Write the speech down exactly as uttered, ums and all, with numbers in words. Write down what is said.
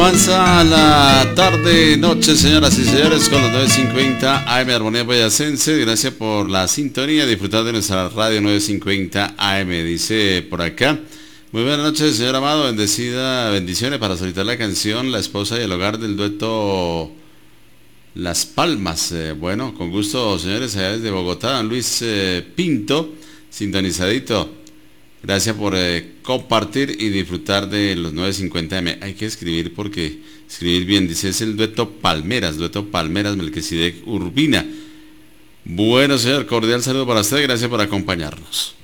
avanza la tarde, noche, señoras y señores, con los nueve cincuenta A M Armonía Boyacense. Gracias por la sintonía, disfrutar de nuestra radio nueve cincuenta A M. Dice por acá: muy buenas noches, señor Amado, bendecida, bendiciones para solicitar la canción La esposa y el hogar del dueto Las Palmas. Eh, bueno, con gusto, señores, allá desde Bogotá, don Luis eh, Pinto, sintonizadito. Gracias por eh, compartir y disfrutar de los nueve cincuenta M. Hay que escribir porque escribir bien. Dice, es el dueto Palmeras, dueto Palmeras, Melquisedec Urbina. Bueno, señor, cordial saludo para usted. Gracias por acompañarnos.